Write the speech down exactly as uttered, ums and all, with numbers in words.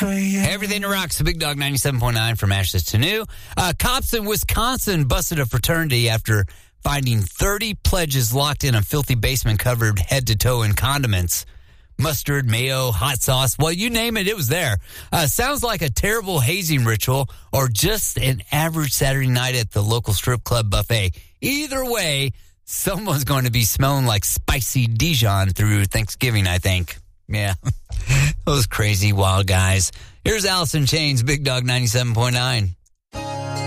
Everything that rocks, the Big Dog ninety-seven point nine from ashes to new. Uh, cops in Wisconsin busted a fraternity after finding thirty pledges locked in a filthy basement covered head to toe in condiments. Mustard, mayo, hot sauce, well, you name it, it was there. Uh, sounds like a terrible hazing ritual or just an average Saturday night at the local strip club buffet. Either way, someone's going to be smelling like spicy Dijon through Thanksgiving, I think. Yeah, those crazy wild guys. Here's Alice in Chains, Big Dog ninety-seven point nine.